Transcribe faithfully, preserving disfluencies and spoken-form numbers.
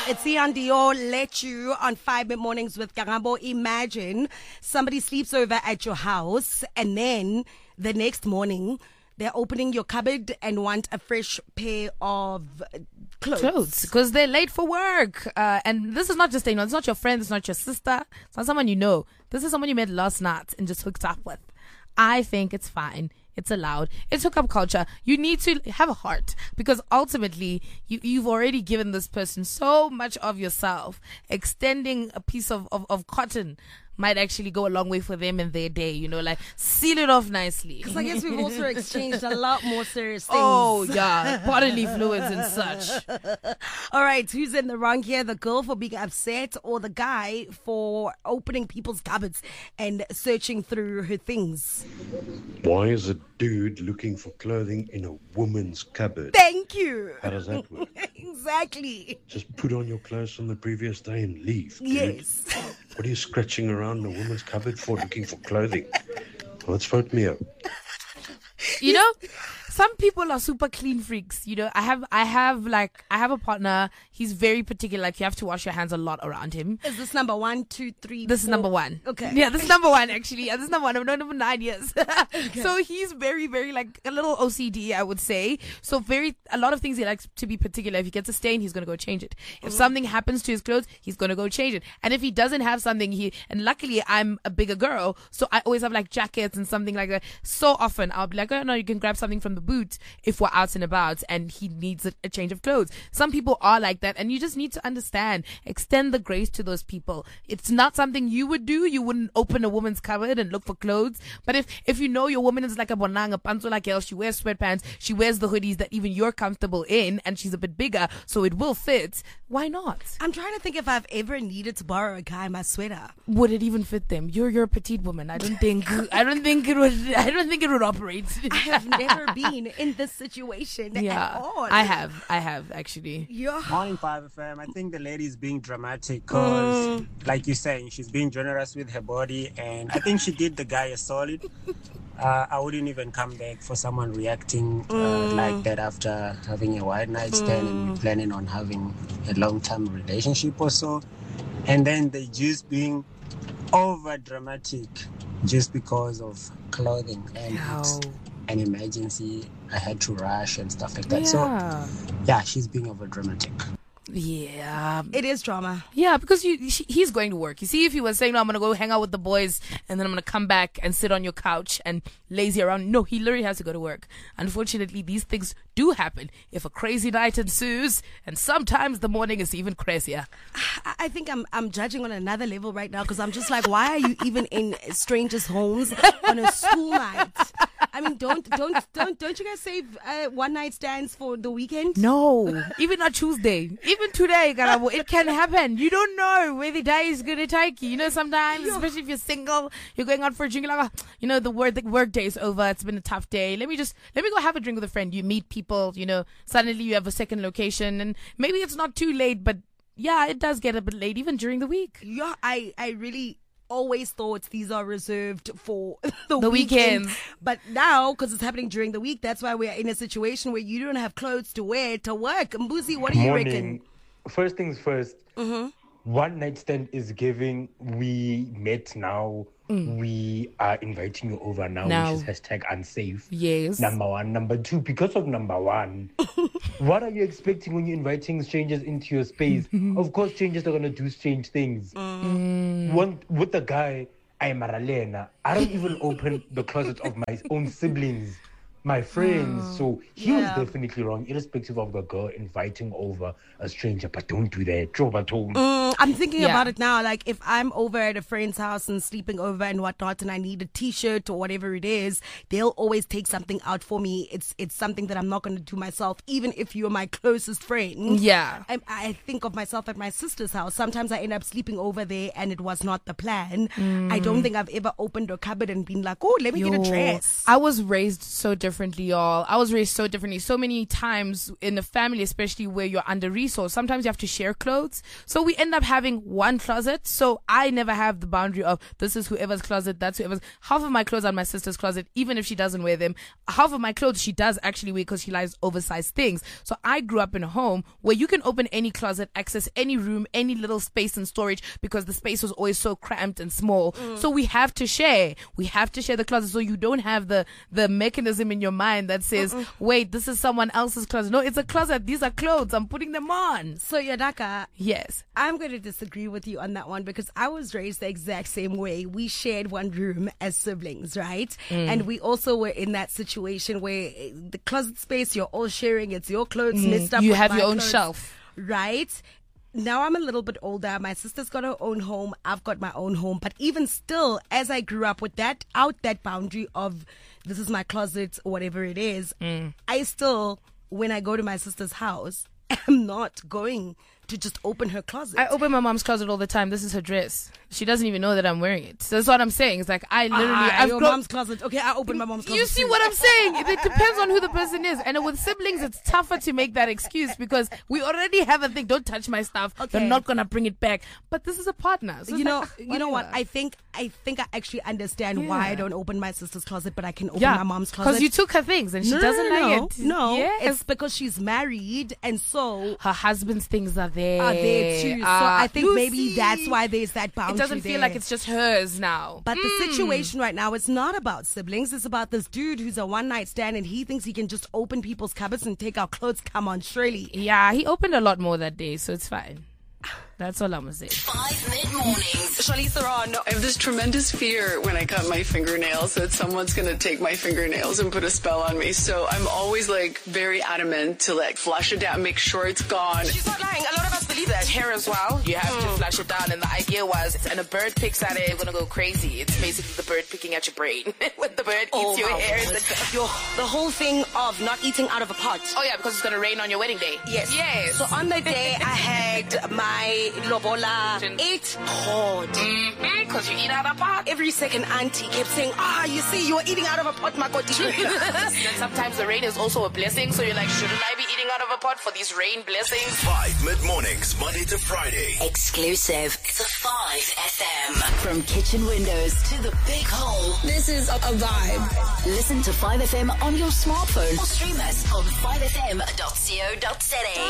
It's Ian Dio, Let You on five Mid Mornings with Karabo. Imagine somebody sleeps over at your house and then the next morning they're opening your cupboard and want a fresh pair of clothes. Clothes, because they're late for work. Uh, and this is not just, you know, it's not your friend, it's not your sister, it's not someone you know. This is someone you met last night and just hooked up with. I think it's fine. It's allowed. It's hookup culture. You need to have a heart because ultimately you, you've already given this person so much of yourself. Extending a piece of, of, of cotton might actually go a long way for them in their day, you know, like seal it off nicely. Because I guess we've also exchanged a lot more serious things. Oh, yeah, bodily fluids and such. All right, who's in the wrong here? The girl for being upset or the guy for opening people's cupboards and searching through her things? Why is a dude looking for clothing in a woman's cupboard? Thank you. How does that work? Exactly. Just put on your clothes from the previous day and leave, dude. Yes. What are you scratching around in a woman's cupboard for, looking for clothing? Let's vote me out. You know, some people are super clean freaks. You know, I have, I have like, I have a partner. He's very particular. Like, you have to wash your hands a lot around him. Is this number one, two, three? This four? is number one. Okay. Yeah, this is number one actually. Yeah, this is number one. I've known him for nine years. Okay. So he's very, very like a little O C D, I would say. So very, a lot of things he likes to be particular. If he gets a stain, he's gonna go change it. If mm-hmm. something happens to his clothes, he's gonna go change it. And if he doesn't have something, he and luckily I'm a bigger girl, so I always have like jackets and something like that. So often I'll be like, oh no, you can grab something from the boot if we're out and about and he needs a, a change of clothes. Some people are like that, and you just need to understand, extend the grace to those people. It's not something you would do. You wouldn't open a woman's cupboard and look for clothes. But if if you know your woman is like a bonang, a pantsula girl, she wears sweatpants, she wears the hoodies that even you're comfortable in, and she's a bit bigger, so it will fit, why not? I'm trying to think if I've ever needed to borrow a guy my sweater. Would it even fit them? You're you're a petite woman. I don't think I don't think it would I don't think it would operate. I have never been in this situation yeah, at all. I have. I have actually. Yeah. Morning five F M. I think the lady is being dramatic because, mm. like you're saying, she's being generous with her body, and I think she did the guy a solid. Uh, I wouldn't even come back for someone reacting uh, mm. like that after having a white night stand mm. and planning on having a long-term relationship or so. And then they just being over dramatic just because of clothing and it's an emergency. I had to rush and stuff like that. Yeah. So yeah, she's being over dramatic. Yeah, it is drama. Yeah, because you, he's going to work. You see, if he was saying, no, I'm going to go hang out with the boys and then I'm going to come back and sit on your couch and lazy around. No, he literally has to go to work. Unfortunately, these things do happen if a crazy night ensues, and sometimes the morning is even crazier. I think I'm I'm judging on another level right now because I'm just like, why are you even in strangers' homes on a school night? I mean, don't don't don't don't you guys save uh, one night stands for the weekend? No, even on Tuesday, even today, Karabo, it can happen. You don't know where the day is gonna take you. You know, sometimes, especially if you're single, you're going out for a drink. You're like, oh, you know, the work the work day is over. It's been a tough day. Let me just let me go have a drink with a friend. You meet people. You know, suddenly you have a second location, and maybe it's not too late, but yeah, it does get a bit late even during the week. Yeah, I I really. always thought these are reserved for the, the weekend. weekends. But now, because it's happening during the week, that's why we're in a situation where you don't have clothes to wear to work. Mbuzi, what do you Morning. reckon? First things first, mm-hmm. one night stand is giving. We met now. Mm. We are inviting you over now, now, which is hashtag unsafe. Yes. Number one. Number two, because of number one, what are you expecting when you're inviting strangers into your space? Of course, strangers are going to do strange things. Mm. One, with the guy, I'm Maralena. I don't even open the closet of my own siblings, my friends. Mm. So he yeah. was definitely wrong, irrespective of the girl inviting over a stranger. But don't do that. Mm, I'm thinking yeah. about it now. Like, if I'm over at a friend's house and sleeping over and whatnot, and I need a T-shirt or whatever it is, they'll always take something out for me. It's it's something that I'm not going to do myself, even if you're my closest friend. Yeah. I, I think of myself at my sister's house. Sometimes I end up sleeping over there, and it was not the plan. Mm. I don't think I've ever opened a cupboard and been like, oh, let me Yo, get a dress. I was raised so different. differently, y'all. I was raised so differently. So many times in the family, especially where you're under-resourced, sometimes you have to share clothes. So we end up having one closet. So I never have the boundary of this is whoever's closet, that's whoever's. Half of my clothes are in my sister's closet, even if she doesn't wear them. Half of my clothes she does actually wear because she likes oversized things. So I grew up in a home where you can open any closet, access any room, any little space and storage because the space was always so cramped and small. Mm. So we have to share. We have to share the closet so you don't have the, the mechanism in your mind that says, Uh-uh. wait, this is someone else's closet. No, it's a closet. These are clothes. I'm putting them on. So, Yodaka. Yes. I'm going to disagree with you on that one because I was raised the exact same way. We shared one room as siblings, right? Mm. And we also were in that situation where the closet space, you're all sharing. It's your clothes mm. mixed up. You with have my your own clothes, shelf. Right? Now I'm a little bit older. My sister's got her own home. I've got my own home. But even still, as I grew up with that, out that boundary of this is my closet or whatever it is, mm. I still, when I go to my sister's house, am not going to just open her closet. I open my mom's closet all the time. This is her dress. She doesn't even know that I'm wearing it. So that's what I'm saying. It's like I literally. Ah, I've your got, mom's closet. Okay, I open my mom's closet. You see too. what I'm saying? It, it depends on who the person is. And with siblings, it's tougher to make that excuse because we already have a thing. Don't touch my stuff. Okay. They're not gonna bring it back. But this is a partner. So you know, like, you know what? I think I think I actually understand yeah. why I don't open my sister's closet, but I can open yeah. my mom's closet. Because you took her things and she no, doesn't no, no, like no. it. No, yes. it's because she's married, and so her husband's things are there. Are there too. So uh, I think maybe see. that's why there's that boundary. It doesn't feel there. like it's just hers now. But mm. the situation right now, it's not about siblings. It's about this dude who's a one-night stand, and he thinks he can just open people's cupboards and take our clothes. Come on, Shirley. Yeah, he opened a lot more that day, so it's fine. That's all I'm gonna say. Five mid-mornings. Charlize Theron. I have this tremendous fear when I cut my fingernails that someone's gonna take my fingernails and put a spell on me. So I'm always like very adamant to like flush it down, make sure it's gone. She's not lying. A lot of us believe that. Hair as well. You have mm. to flush it down. And the idea was, and a bird picks at it, you're gonna go crazy. It's basically the bird picking at your brain. When the bird oh, eats your wow. hair. Your, the whole thing of not eating out of a pot. Oh yeah, because it's gonna rain on your wedding day. Yes. Yes. So on the day I had my lobola eight pot. Mm-hmm, because you eat out of a pot. Every second auntie kept saying, ah, you see, you're eating out of a pot, Makoti. Then sometimes the rain is also a blessing. So you're like, shouldn't I be eating out of a pot for these rain blessings? Five mid-mornings, Monday to Friday. Exclusive to five F M. From kitchen windows to the big hole. This is a, a vibe. Listen to five F M on your smartphone or stream us on five f m dot co dot za.